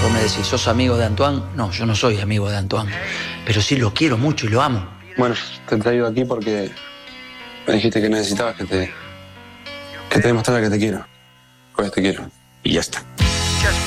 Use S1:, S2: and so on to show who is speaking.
S1: Vos me decís, ¿sos amigo de Antoine? No, yo no soy amigo de Antoine. Pero sí lo quiero mucho y lo amo.
S2: Bueno, te he traído aquí porque me dijiste que necesitabas que te demostrara que te quiero. Pues te quiero. Y ya está.